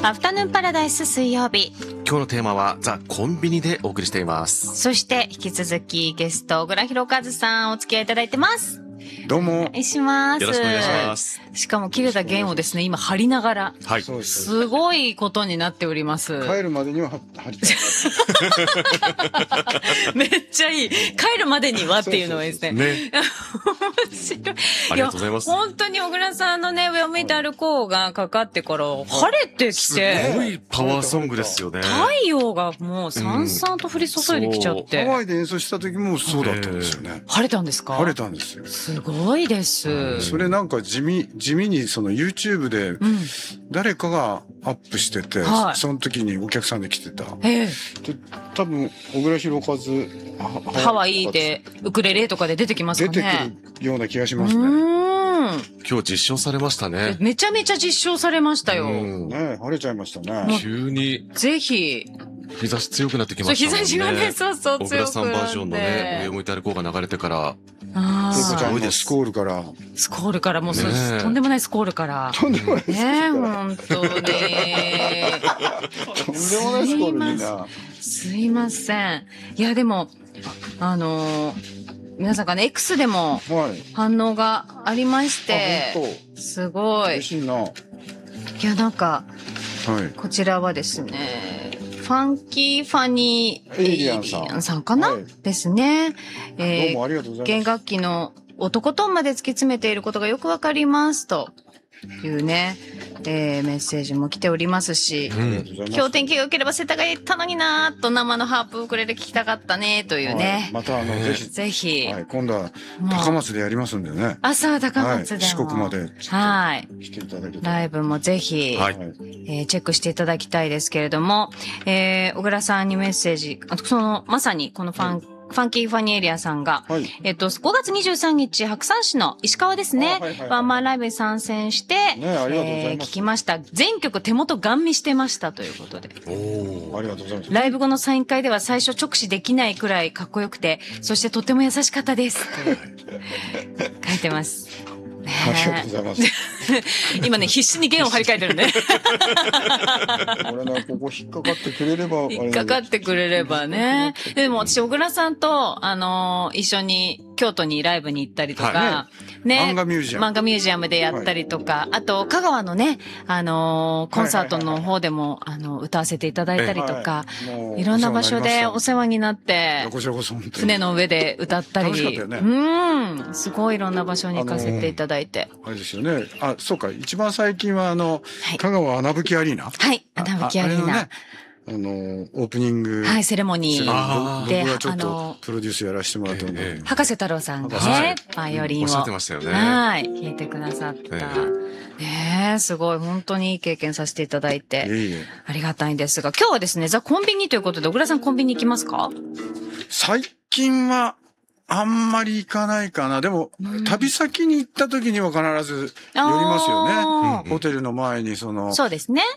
アフタヌーンパラダイス水曜日。 今日のテーマはザ・コンビニでお送りしています。 そして引き続きゲスト小倉弘和さんお付き合いいただいてます。 どうも。 お願いします。 よろしくお願いします。 しかも切れた弦をですね、今張りながら。 はい。 すごいことになっております。 帰るまでには張りたい。 めっちゃいい。帰るまでにはっていうのはですね。 ね。 面白い。 ありがとうございます。 本当に小倉さんのね、上を向いて歩こうがかかってから晴れてきて。 すごいパワーソングですよね。 太陽がもうさんさんと降り注いできちゃって。 ハワイで演奏した時もそうだったんですよね。 晴れたんですか？ 晴れたんですよ。 すごいです。 それなんか地味にその YouTube で誰かがアップしてて、その時にお客さんで来てた。で多分小倉弘和ハワイでウクレレとかで出てきますかね。 出てくるような気がしますね。 今日実証されましたね。 めちゃめちゃ実証されましたよ。 ね、晴れちゃいましたね。 急に。 ぜひ。 日差し強くなってきましたもんね。 日差しがね、そう強くなって。 小倉さんバージョンのね、上を向いて歩こうが流れてから。 すごいです。スコールから。 スコールからもう、とんでもないスコールから。 とんでもないスコールから。 ね、本当ね。 とんでもないスコールにな。 すいません。いや、でも、皆さんがね、X でも反応がありまして、すごい。 嬉しいな。いや、なんか、こちらはですね、ファンキーファニーエイリアンさんかな、ですね。 どうもありがとうございます。 弦楽器の男トンまで突き詰めていることがよくわかりますというね、メッセージも来ておりますし、今日天気が良ければ世田谷行ったのになーと生のハープウクレレ聞きたかったねというね。 またぜひ。 今度は高松でやりますんでね。 そう、高松でも。 四国まで来ていただけたら。 ライブもぜひ、チェックしていただきたいですけれども、小倉さんにメッセージ、まさにこのファンキーファニーエリアさんが、5月23日、白山市の石川ですね、ワンマンライブに参戦して、聞きました。全曲手元ガン見してましたということで。 ありがとうございます。 ライブ後のサイン会では最初直視できないくらいかっこよくて、そしてとても優しかったです。書いてます。 ありがとうございます。 今ね、必死に弦を張り替えてるね。 俺な、ここ引っかかってくれれば。 引っかかってくれればね。でも私、小倉さんと、一緒に京都にライブに行ったりとか、ね。 漫画ミュージアムでやったりとか、あと、香川のね、コンサートの方でも、歌わせていただいたりとか、いろんな場所でお世話になって、船の上で歌ったり、すごいいろんな場所に行かせていただいて。 あれですよね。そうか。一番最近は香川穴吹アリーナ。 はい、穴吹アリーナ。 オープニング。 はい、セレモニーで、 僕はちょっとプロデュースやらせてもらったので。 博士太郎さんがね、バイオリンを。 おっしゃってましたよね。 はい、弾いてくださった。ねえ、すごい、本当にいい経験させていただいて、ありがたいんですが、今日はですね、ザ・コンビニということで、小倉さんコンビニ行きますか？ 最近は、あんまり行かないかな。でも、旅先に行った時には必ず寄りますよね。ホテルの前にそうですね。